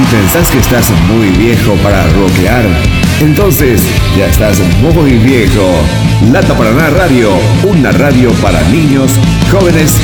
Si pensás que estás muy viejo para rockear, entonces ya estás muy viejo. Lata Paraná Radio, una radio para niños, jóvenes